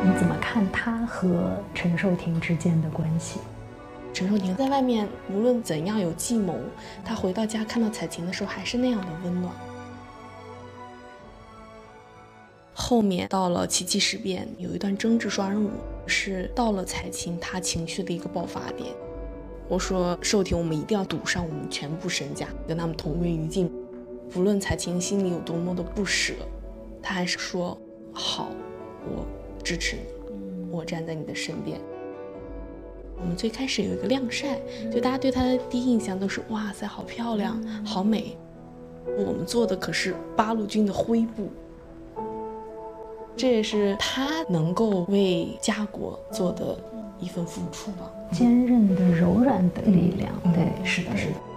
你怎么看他和陈寿廷之间的关系？ 陈寿廷在外面无论怎样有计谋，他回到家看到彩琴的时候还是那样的温暖。后面到了奇迹事变，有一段争执双人舞，是到了彩琴她情绪的一个爆发点。我说寿廷，我们一定要赌上我们全部身家，跟他们同归于尽。不论彩琴心里有多么的不舍，他还是说好，我支持你，我站在你的身边。我们最开始有一个晾晒，就大家对她的第一印象都是哇塞，好漂亮，好美。我们做的可是八路军的灰布，这也是她能够为家国做的一份付出吧。 坚韧的、柔软的力量。对，是的，是的。